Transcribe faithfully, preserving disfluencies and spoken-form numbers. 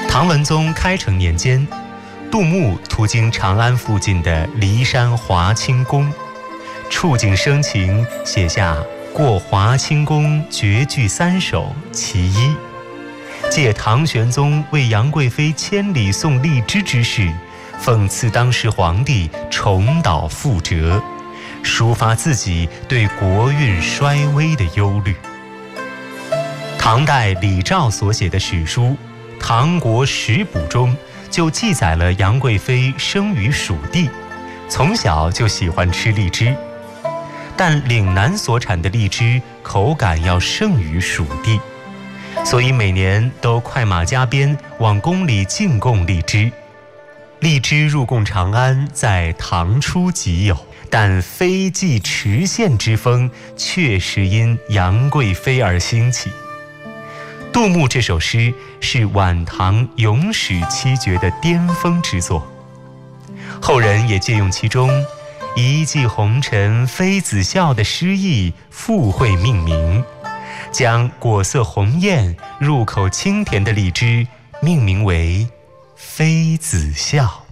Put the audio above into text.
唐文宗开成年间，杜牧途经长安附近的骊山华清宫，触景生情，写下《过华清宫绝句三首》其一，借唐玄宗为杨贵妃千里送荔枝之事，讽刺当时皇帝重蹈覆辙，抒发自己对国运衰微的忧虑。唐代李肇所写的史书《唐国食补》中就记载了杨贵妃生于蜀地，从小就喜欢吃荔枝，但岭南所产的荔枝口感要胜于蜀地，所以每年都快马加鞭往宫里进贡荔枝。荔枝入贡长安在唐初即有，但非继池县之风确实因杨贵妃而兴起。杜牧这首诗是晚唐咏史七绝的巅峰之作，后人也借用其中一骑红尘妃子笑的诗意附会命名，将果色红艳入口清甜的荔枝命名为妃子笑。